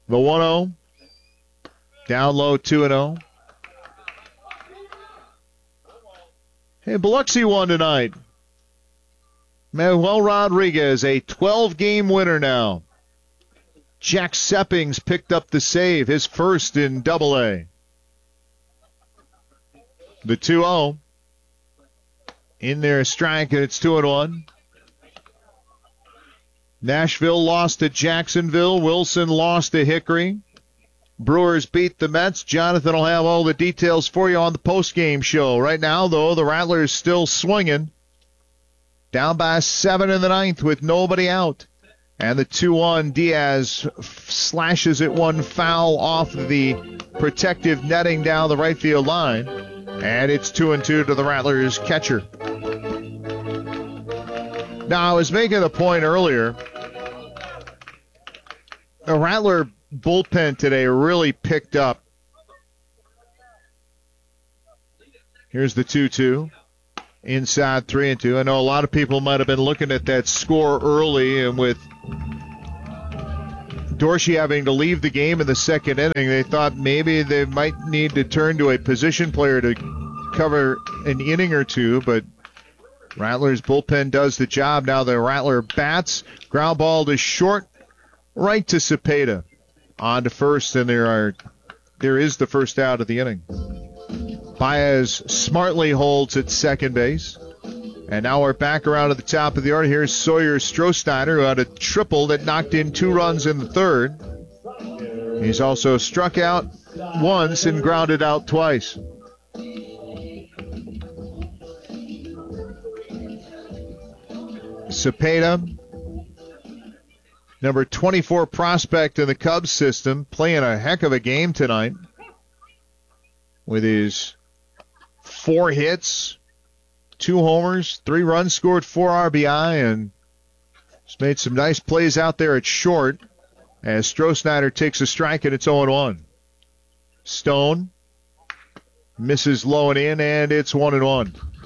The 1-0. Down low, 2-0. Hey, Biloxi won tonight. Manuel Rodriguez, a 12-game winner now. Jack Seppings picked up the save, his first in Double-A. The 2-0. In there, strike, and it's 2-1. Nashville lost to Jacksonville. Wilson lost to Hickory. Brewers beat the Mets. Jonathan will have all the details for you on the postgame show. Right now, though, the Rattlers still swinging. Down by 7 in the ninth with nobody out. And the 2-1, Diaz slashes it one foul off the protective netting down the right field line. And it's 2-2 to the Rattlers catcher. Now, I was making a point earlier. The Rattler bullpen today really picked up. Here's the 2-2. Inside 3-2. I know a lot of people might have been looking at that score early, and with Dorsey having to leave the game in the second inning, they thought maybe they might need to turn to a position player to cover an inning or two, but Rattler's bullpen does the job. Now the Rattler bats. Ground ball to short, right to Cepeda. On to first, and there is the first out of the inning. Baez smartly holds at second base. And now we're back around to the top of the order. Here's Sawyer Strohsteiner, who had a triple that knocked in 2 runs in the third. He's also struck out once and grounded out twice. Cepeda, number 24 prospect in the Cubs system, playing a heck of a game tonight with his 4 hits, 2 homers, 3 runs scored, 4 RBI, and he's made some nice plays out there at short as Strohsteiner takes a strike, and it's 0-1. Stone misses low and in, and it's 1-1.